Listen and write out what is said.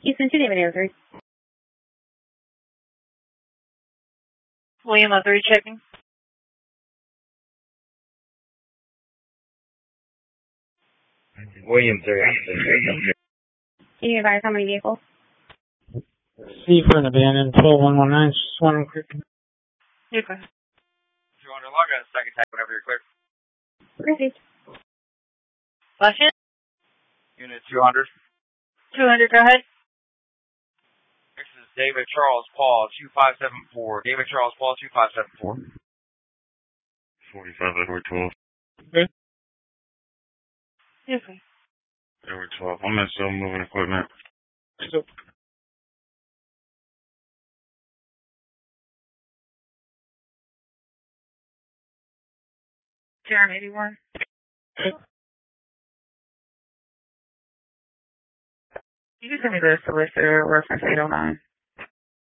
Houston 203. William 03 checking. William 3. Can you advise how many vehicles? C for an abandoned 12119, Swan Creek. Okay. 200, log on a second tag whenever you're clear. Received. Last hit. Unit 200. 200, go ahead. This is David Charles Paul 2574. David Charles Paul 2574. 45 Edward 12. Okay. Okay. Edward 12. I'm in still moving equipment. So, Jeremy 81. You can send me the solicitor reference 809.